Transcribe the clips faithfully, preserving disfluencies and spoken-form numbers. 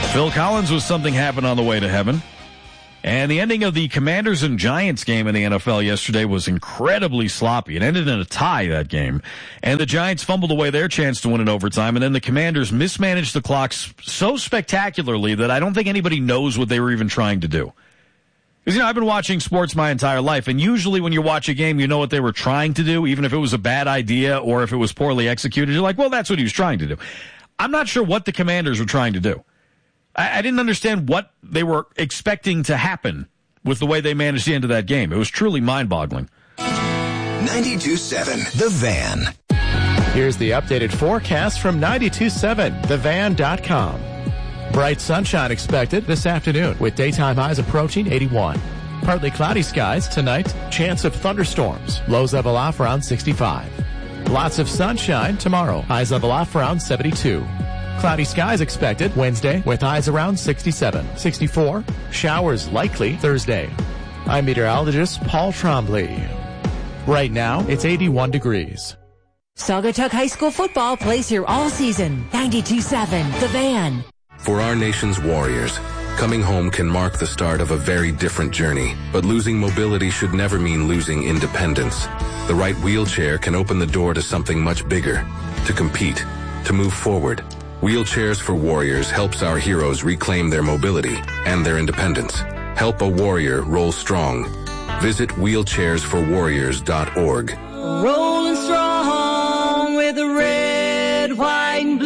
Phil Collins was Something Happened on the Way to Heaven. And the ending of the Commanders and Giants game in the N F L yesterday was incredibly sloppy. It ended in a tie, that game. And the Giants fumbled away their chance to win in overtime. And then the Commanders mismanaged the clocks so spectacularly that I don't think anybody knows what they were even trying to do. Because, you know, I've been watching sports my entire life, and usually when you watch a game, you know what they were trying to do, even if it was a bad idea or if it was poorly executed. You're like, well, that's what he was trying to do. I'm not sure what the Commanders were trying to do. I, I didn't understand what they were expecting to happen with the way they managed the end of that game. It was truly mind-boggling. ninety-two point seven The Van. Here's the updated forecast from ninety-two point seven the van dot com. Bright sunshine expected this afternoon with daytime highs approaching eighty-one. Partly cloudy skies tonight. Chance of thunderstorms. Lows level off around sixty-five. Lots of sunshine tomorrow. Highs level off around seventy-two. Cloudy skies expected Wednesday with highs around sixty-seven, sixty-four. Showers likely Thursday. I'm meteorologist Paul Trombley. Right now, it's eighty-one degrees. Saugatuck High School football plays here all season. ninety-two point seven The Van. For our nation's warriors, coming home can mark the start of a very different journey. But losing mobility should never mean losing independence. The right wheelchair can open the door to something much bigger. To compete. To move forward. Wheelchairs for Warriors helps our heroes reclaim their mobility and their independence. Help a warrior roll strong. Visit wheelchairs for warriors dot org. Rolling strong with the red, white, and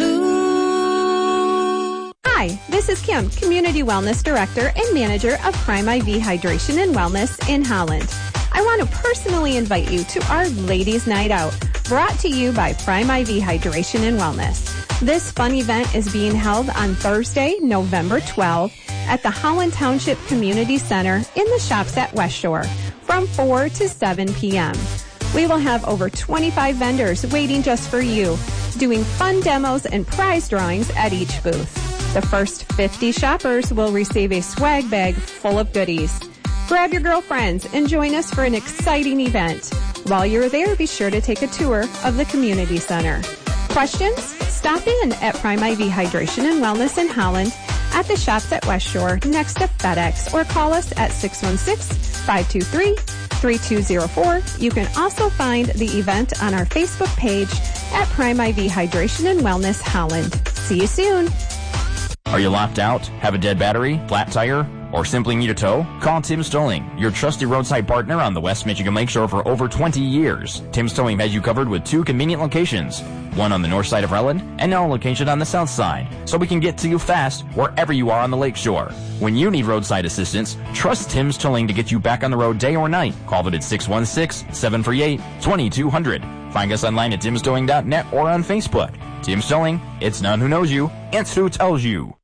blue. Hi, this is Kim, Community Wellness Director and Manager of Prime I V Hydration and Wellness in Holland. I want to personally invite you to our Ladies' Night Out, brought to you by Prime I V Hydration and Wellness. This fun event is being held on Thursday, November twelfth at the Holland Township Community Center in the shops at West Shore from four to seven p.m. We will have over twenty-five vendors waiting just for you, doing fun demos and prize drawings at each booth. The first fifty shoppers will receive a swag bag full of goodies. Grab your girlfriends and join us for an exciting event. While you're there, be sure to take a tour of the community center. Questions? Stop in at Prime I V Hydration and Wellness in Holland at the shops at West Shore next to FedEx, or call us at six one six, five two three, three two zero four. You can also find the event on our Facebook page at Prime I V Hydration and Wellness Holland. See you soon. Are you locked out? Have a dead battery? Flat tire? Or simply need a tow? Call Tim's Towing, your trusty roadside partner on the West Michigan Lakeshore for over twenty years. Tim's Towing has you covered with two convenient locations, one on the north side of Relland and another location on the south side, so we can get to you fast wherever you are on the lakeshore. When you need roadside assistance, trust Tim's Towing to get you back on the road day or night. Call them at six one six, seven three eight, two two zero zero. Find us online at tims towing dot net or on Facebook. Tim's Towing, it's none who knows you, it's who tells you.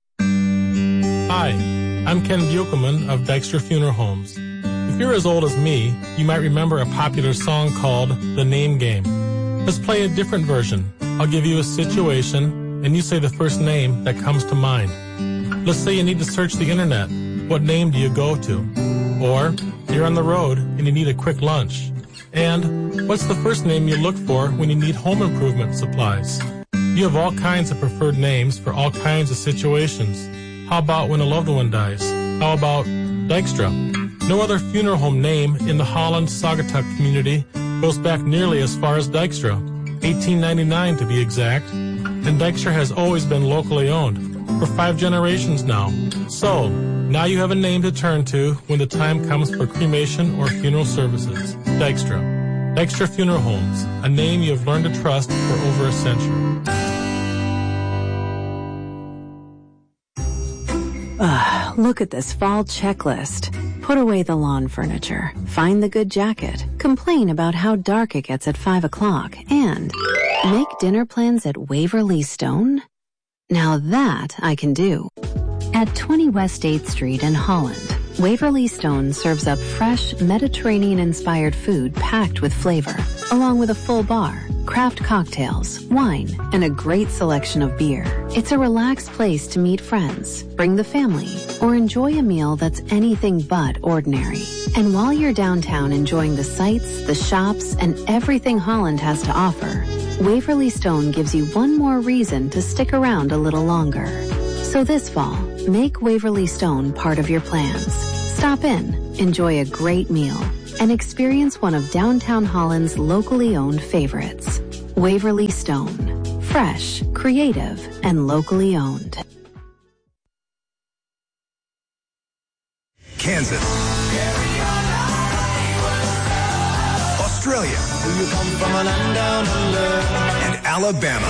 Hi, I'm Ken Buchelman of Dykstra Funeral Homes. If you're as old as me, you might remember a popular song called The Name Game. Let's play a different version. I'll give you a situation, and you say the first name that comes to mind. Let's say you need to search the internet. What name do you go to? Or you're on the road and you need a quick lunch. And what's the first name you look for when you need home improvement supplies? You have all kinds of preferred names for all kinds of situations. How about when a loved one dies? How about Dykstra? No other funeral home name in the Holland Saugatuck community goes back nearly as far as Dykstra, eighteen ninety-nine to be exact, and Dykstra has always been locally owned for five generations now. So, now you have a name to turn to when the time comes for cremation or funeral services. Dykstra. Dykstra Funeral Homes, a name you have learned to trust for over a century. Ugh, look at this fall checklist. Put away the lawn furniture, find the good jacket, complain about how dark it gets at five o'clock, and make dinner plans at Waverly Stone? Now that I can do. At twenty West eighth Street in Holland, Waverly Stone serves up fresh, Mediterranean-inspired food packed with flavor, along with a full bar, craft cocktails, wine, and a great selection of beer. It's a relaxed place to meet friends, bring the family, or enjoy a meal that's anything but ordinary. And while you're downtown enjoying the sights, the shops, and everything Holland has to offer, Waverly Stone gives you one more reason to stick around a little longer. So this fall, make Waverly Stone part of your plans. Stop in, enjoy a great meal, and experience one of downtown Holland's locally owned favorites. Waverly Stone. Fresh, creative, and locally owned. Kansas. Australia. And Alabama.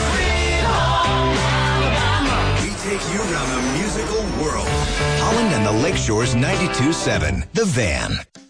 We take you around the musical world. Holland and the Lakeshore's ninety-two point seven, The Van.